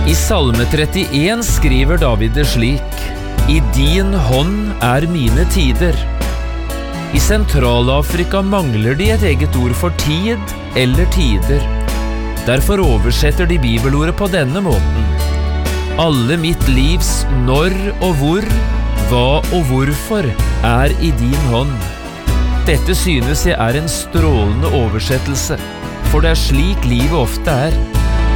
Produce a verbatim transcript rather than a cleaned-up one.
I Salme trettien skriver David det slik: I din hånd er mine tider. I Sentralafrika mangler de et eget ord for tid eller tider. Derfor oversetter de bibelordet på denne måten: Alle mitt livs når og hvor, hva og hvorfor er i din hånd. Dette synes jeg er en strålende oversettelse, for det er slik livet ofte er.